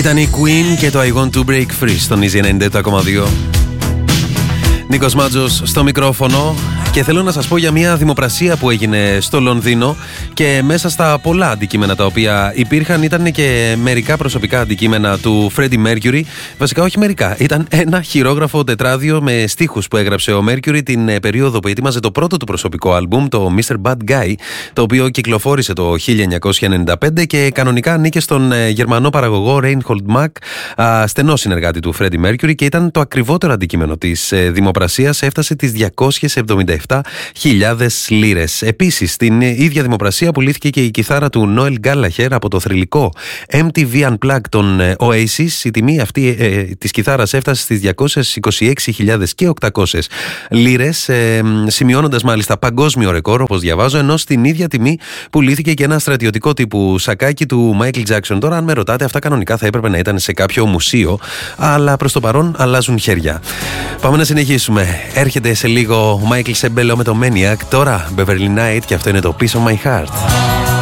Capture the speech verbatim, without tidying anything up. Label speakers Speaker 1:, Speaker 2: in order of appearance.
Speaker 1: Ήταν η Queen και το I Want to Break Free στον Easy ενενήντα επτά κόμμα δύο. Νίκος Μάτζος στο μικρόφωνο και θέλω να σας πω για μια δημοπρασία που έγινε στο Λονδίνο και μέσα στα πολλά αντικείμενα τα οποία υπήρχαν ήταν και μερικά προσωπικά αντικείμενα του Freddie Mercury. Βασικά όχι μερικά, ήταν ένα χειρόγραφο τετράδιο με στίχους που έγραψε ο Mercury την περίοδο που ετοίμαζε το πρώτο του προσωπικό άλμπουμ, το μίστερ Bad Guy, το οποίο κυκλοφόρησε το χίλια εννιακόσια ενενήντα πέντε και κανονικά ανήκε στον γερμανό παραγωγό Reinhold Mack, στενό συνεργάτη του Freddie Mercury, και ήταν το ακριβότερο αντικείμενο της δημοπρασίας, έφτασε τις διακόσιες εβδομήντα επτά χιλιάδες λίρες. Επίσης, στην ίδια δημοπρασία πουλήθηκε και η κιθάρα του Noel Gallagher από το θρυλικό εμ τι βι Unplugged των Oasis. Η τιμή αυτή ε, της κιθάρας έφτασε στις διακόσιες είκοσι έξι χιλιάδες οκτακόσιες λίρες, ε, σημειώνοντας μάλιστα παγκόσμιο ρεκόρ, όπως διαβάζω, ενώ στην ίδια τιμή πουλήθηκε και ένα στρατιωτικό τύπου σακάκι του Michael Jackson. Τώρα, αν με ρωτάτε, αυτά κανονικά θα έπρεπε να ήταν σε κάποιο μουσείο, αλλά προς το παρόν αλλάζουν χέρια. Πάμε να συνεχίσουμε. Έρχεται σε λίγο ο Michael Sembello με το Maniac. Τώρα Beverly Knight και αυτό είναι το Piece of My Heart.